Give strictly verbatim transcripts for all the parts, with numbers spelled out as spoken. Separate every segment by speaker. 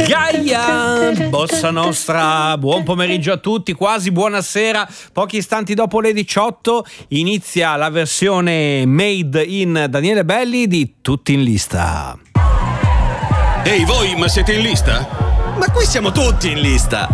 Speaker 1: Gaia, Bossa Nostra, buon pomeriggio a tutti, quasi buonasera. Pochi istanti dopo le diciotto inizia la versione made in Daniele Belli di Tutti in Lista.
Speaker 2: Ehi voi, ma siete in lista?
Speaker 3: Ma qui siamo tutti in lista.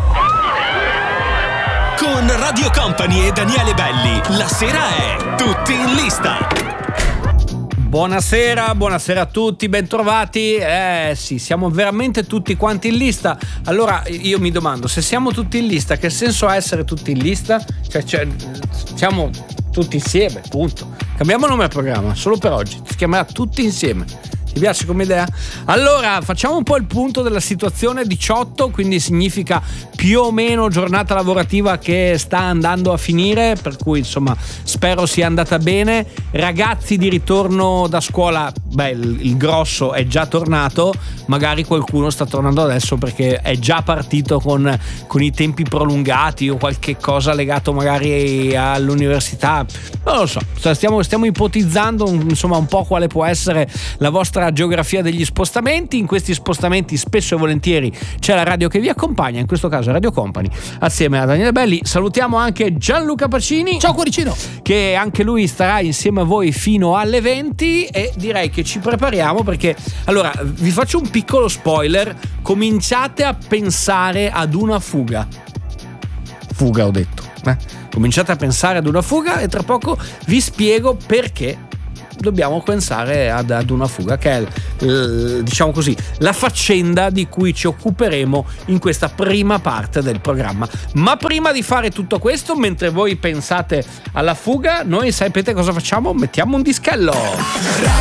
Speaker 2: Con Radio Company e Daniele Belli, la sera è Tutti in Lista.
Speaker 1: Buonasera, buonasera a tutti, bentrovati. Eh sì, siamo veramente tutti quanti in lista. Allora io mi domando, se siamo tutti in lista, che senso ha essere tutti in lista? Cioè, cioè siamo tutti insieme, punto. Cambiamo nome al programma, solo per oggi. Si chiamerà Tutti Insieme. Ti piace come idea? Allora, facciamo un po' il punto della situazione. Diciotto, quindi significa più o meno giornata lavorativa che sta andando a finire, per cui insomma spero sia andata bene. Ragazzi di ritorno da scuola, beh, il, il grosso è già tornato, magari qualcuno sta tornando adesso perché è già partito con, con i tempi prolungati o qualche cosa legato magari all'università, non lo so, stiamo, stiamo ipotizzando insomma un po' quale può essere la vostra geografia degli spostamenti. In questi spostamenti spesso e volentieri c'è la radio che vi accompagna, in questo caso Radio Company assieme a Daniele Belli. Salutiamo anche Gianluca Pacini,
Speaker 3: ciao cuoricino,
Speaker 1: che anche lui starà insieme a voi fino alle venti, e direi che ci prepariamo perché allora vi faccio un piccolo spoiler: cominciate a pensare ad una fuga fuga ho detto eh? cominciate a pensare ad una fuga e tra poco vi spiego perché dobbiamo pensare ad, ad una fuga, che è eh, diciamo così la faccenda di cui ci occuperemo in questa prima parte del programma. Ma prima di fare tutto questo, mentre voi pensate alla fuga, noi sapete cosa facciamo? Mettiamo un dischello.